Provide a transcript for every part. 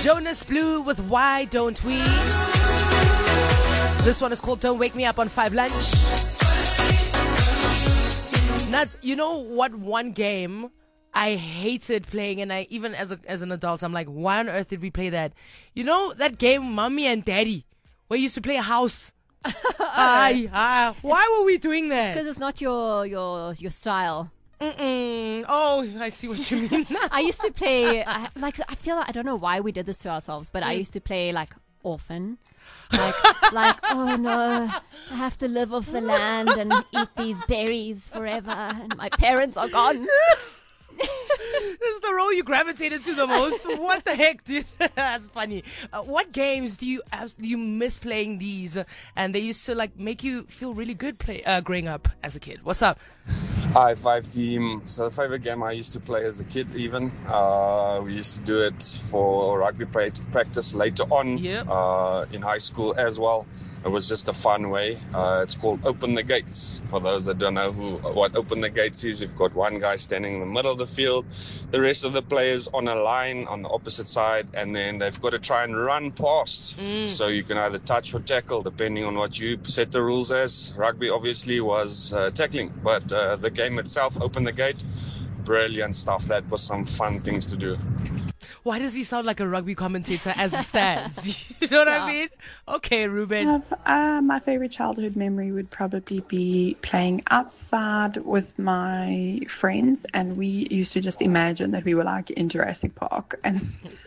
Jonas Blue with Why Don't We? This one is called Don't Wake Me Up on 5 Lunch. Nuts, you know what one game I hated playing, and I even as an adult, I'm like, why on earth did we play that? You know that game, Mommy and Daddy, where you used to play house? Why were we doing that? Because it's not your style. Oh, I see what you mean. I used to play, I feel like, I don't know why we did this to ourselves, but I used to play like Orphan. Like, oh no, I have to live off the land and eat these berries forever, and my parents are gone. This is the role you gravitated to the most. What the heck, dude? That's funny. What games do you miss playing these? And they used to like make you feel really good growing up as a kid. What's up? Hi, 5 Team. So the favorite game I used to play as a kid even, we used to do it for rugby practice later on in high school as well. It was just a fun way. It's called Open the Gates. For those that don't know what Open the Gates is, you've got one guy standing in the middle of the field, the rest of the players on a line on the opposite side, and then they've got to try and run past. So you can either touch or tackle, depending on what you set the rules as. Rugby obviously was tackling, but the game itself, Open the Gate, brilliant stuff. That was some fun things to do. Why does he sound like a rugby commentator as it stands? You know what I mean? Okay, Ruben. My favorite childhood memory would probably be playing outside with my friends, and we used to just imagine that we were like in Jurassic Park, and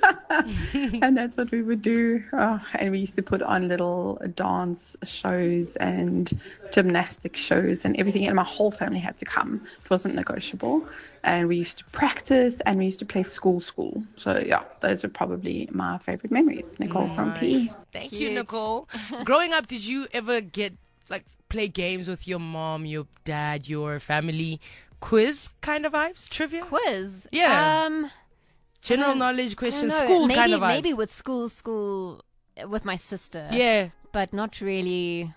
and that's what we would do. And we used to put on little dance shows and gymnastic shows and everything, and my whole family had to come. It wasn't negotiable. And we used to practice, and we used to play school. So yeah, those are probably my favorite memories. Nicole from PE. Thank you, Nicole. Growing up, did you ever play games with your mom, your dad, your family? Quiz kind of vibes? Trivia? Quiz? Yeah. General knowledge questions, school kind of vibes. Maybe with school with my sister. Yeah. But not really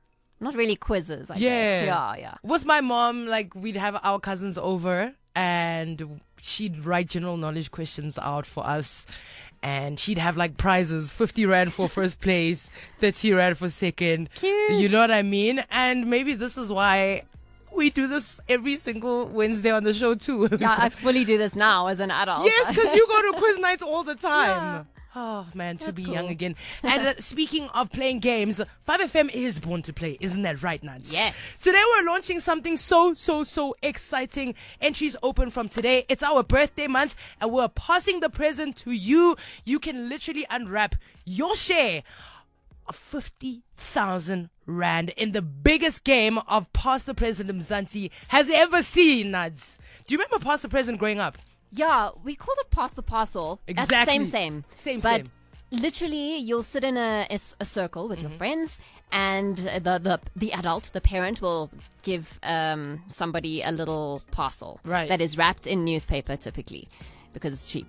quizzes, I guess. Yeah. With my mom, we'd have our cousins over, and she'd write general knowledge questions out for us, and she'd have prizes, 50 Rand for first place, 30 Rand for second. Cute. You know what I mean? And maybe this is why we do this every single Wednesday on the show too. Yeah, I fully do this now as an adult. Yes, because you go to quiz nights all the time. Yeah. Oh, man, to be cool. young again. And speaking of playing games, 5FM is born to play. Isn't that right, Nuts? Yes. Today we're launching something so exciting. Entries open from today. It's our birthday month, and we're passing the present to you. You can literally unwrap your share of 50,000 Rand in the biggest game of Pass the Present Mzansi has ever seen, Nuts. Do you remember Pass the Present growing up? Yeah, we called it Pass the Parcel. Exactly. Same. But literally, you'll sit in a circle with your friends, and the adult, the parent, will give somebody a little parcel that is wrapped in newspaper, typically, because it's cheap.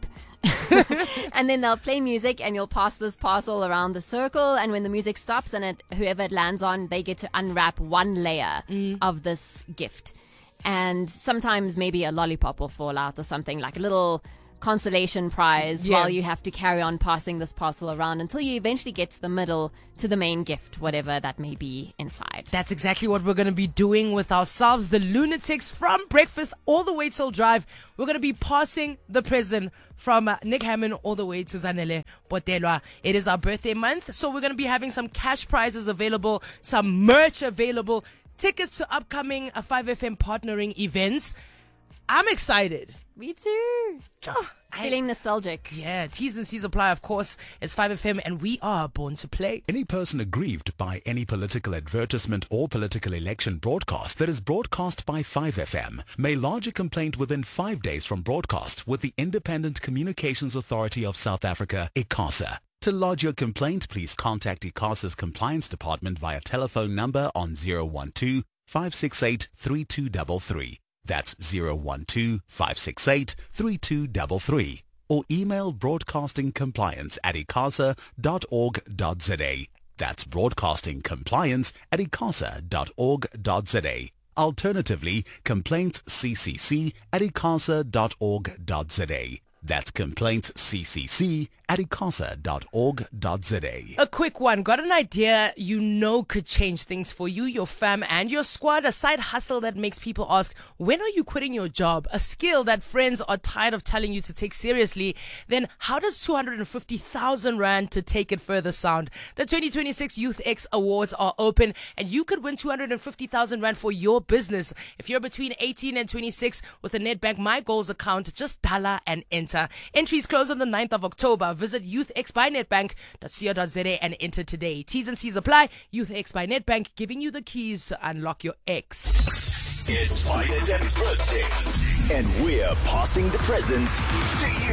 And then they'll play music, and you'll pass this parcel around the circle, and when the music stops and whoever it lands on, they get to unwrap one layer of this gift. And sometimes maybe a lollipop will fall out or something, like a little consolation prize while you have to carry on passing this parcel around until you eventually get to the middle, to the main gift, whatever that may be inside. That's exactly what we're going to be doing with ourselves, the Lunatics, from breakfast all the way till drive. We're going to be passing the present from Nick Hammond all the way to Zanele Botelwa. It is our birthday month, so we're going to be having some cash prizes available, some merch available, tickets to upcoming 5FM partnering events. I'm excited. Me too. Feeling nostalgic. Yeah, T's and C's apply, of course. It's 5FM, and we are born to play. Any person aggrieved by any political advertisement or political election broadcast that is broadcast by 5FM may lodge a complaint within 5 days from broadcast with the Independent Communications Authority of South Africa, ICASA. To lodge your complaint, please contact ICASA's Compliance Department via telephone number on 012-568-3233. That's 012-568-3233. Or email broadcastingcompliance@icasa.org.za. That's broadcastingcompliance@icasa.org.za. Alternatively, complaintsccc@icasa.org.za. That's complaintsccc@icasa.org.za. A quick one. Got an idea you know could change things for you, your fam, and your squad? A side hustle that makes people ask, when are you quitting your job? A skill that friends are tired of telling you to take seriously? Then how does 250,000 Rand to take it further sound? The 2026 Youth X Awards are open, and you could win 250,000 Rand for your business. If you're between 18 and 26 with a Nedbank My Goals account, just dollar and enter. Entries close on the 9th of October. Visit youthxbynetbank.co.za and enter today. T's and C's apply. Youth X by Nedbank, giving you the keys to unlock your X. It's 5FM's birthday, and we're passing the presents to you.